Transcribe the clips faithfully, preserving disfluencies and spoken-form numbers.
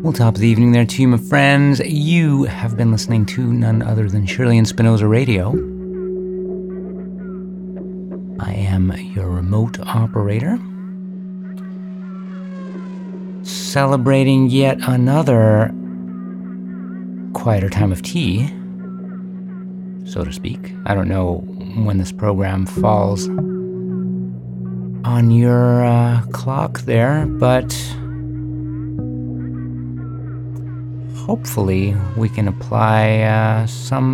Well, top of the evening there to you, my friends. You have been listening to none other than Shirley and Spinoza Radio. I am your remote operator, celebrating yet another quieter time of tea, so to speak. I don't know when this program falls on your uh, clock there, but hopefully we can apply uh,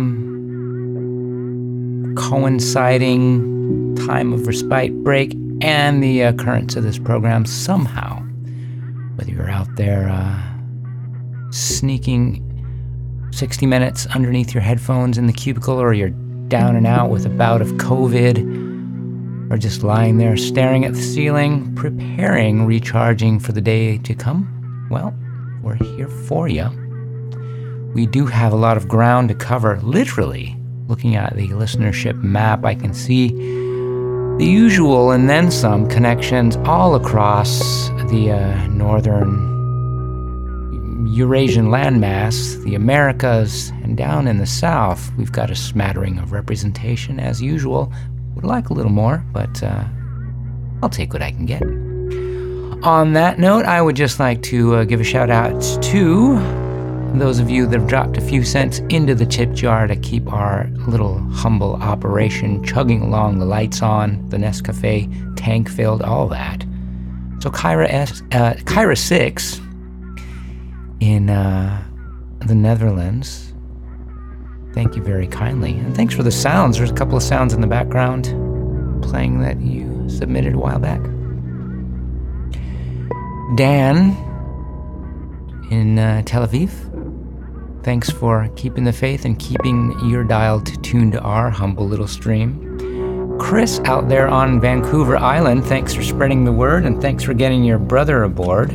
some coinciding time of respite break and the uh, currents of this program somehow. Whether you're out there uh, sneaking sixty minutes underneath your headphones in the cubicle, or you're down and out with a bout of COVID, or just lying there staring at the ceiling, preparing, recharging for the day to come, well, we're here for you. We do have a lot of ground to cover. Literally, looking at the listenership map, I can see the usual and then some connections all across the uh, northern Eurasian landmass, the Americas, and down in the south, we've got a smattering of representation as usual. Would like a little more, but uh, I'll take what I can get. On that note, I would just like to uh, give a shout out to those of you that have dropped a few cents into the tip jar to keep our little humble operation chugging along, the lights on, the Nescafe tank filled, all that. So Kyra S, uh, Kyra six in uh, the Netherlands, thank you very kindly. And thanks for the sounds. There's a couple of sounds in the background playing that you submitted a while back. Dan in uh, Tel Aviv, thanks for keeping the faith and keeping your dial tuned to our humble little stream. Chris out there on Vancouver Island, thanks for spreading the word, and thanks for getting your brother aboard.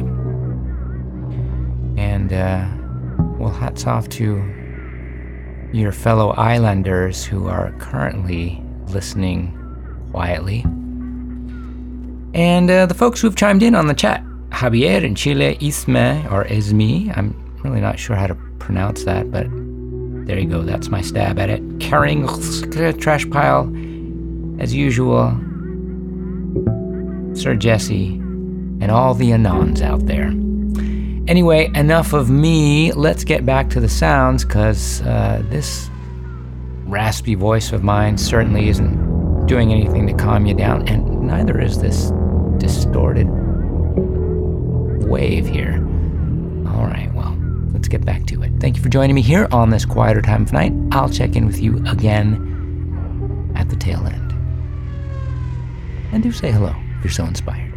And, uh, well, hats off to your fellow islanders who are currently listening quietly. And uh, the folks who've chimed in on the chat, Javier in Chile, Isme, or Esme, I'm really not sure how to pronounce that, but there you go, that's my stab at it. Carrying trash pile, as usual, Sir Jesse, and all the Anons out there. Anyway, enough of me. Let's get back to the sounds, because uh, this raspy voice of mine certainly isn't doing anything to calm you down, and neither is this distorted wave here. All right, well, let's get back to it. Thank you for joining me here on this quieter time of night. I'll check in with you again at the tail end. And do say hello if you're so inspired.